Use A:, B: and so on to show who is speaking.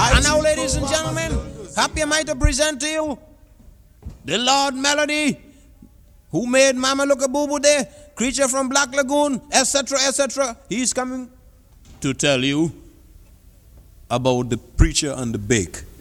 A: And now, ladies and gentlemen, happy am I to present to you the Lord Melody, who made Mama Look a Boo Boo Day, Creature from Black Lagoon, etc., etc. He's coming to tell you about the preacher and the bake.